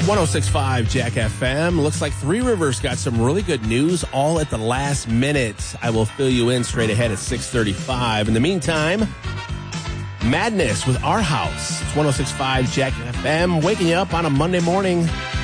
106.5 Jack FM. Looks like Three Rivers got some really good news all at the last minute. I will fill you in straight ahead at 6:35. In the meantime, Madness with Our House. It's 106.5 Jack FM, waking you up on a Monday morning.